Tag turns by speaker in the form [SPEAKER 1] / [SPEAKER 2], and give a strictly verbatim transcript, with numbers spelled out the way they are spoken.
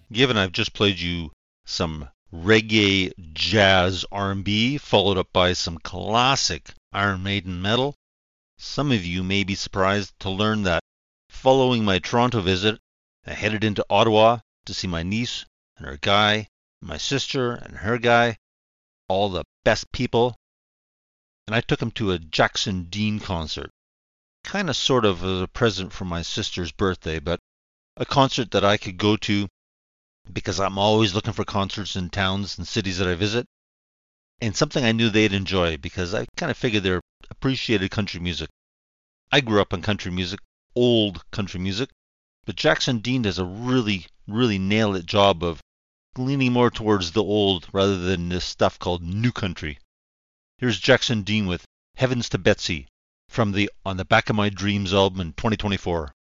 [SPEAKER 1] given I've just played you some reggae, jazz, R and B, followed up by some classic Iron Maiden metal, some of you may be surprised to learn that following my Toronto visit, I headed into Ottawa to see my niece and her guy, my sister and her guy, all the best people, and I took them to a Jackson Dean concert. Kind of sort of as a present for my sister's birthday, but a concert that I could go to because I'm always looking for concerts in towns and cities that I visit, and something I knew they'd enjoy because I kind of figured they appreciated country music. I grew up on country music, old country music, but Jackson Dean does a really, really nail-it job of leaning more towards the old rather than this stuff called new country. Here's Jackson Dean with Heavens to Betsy from the On the Back of My Dreams album in twenty twenty-four.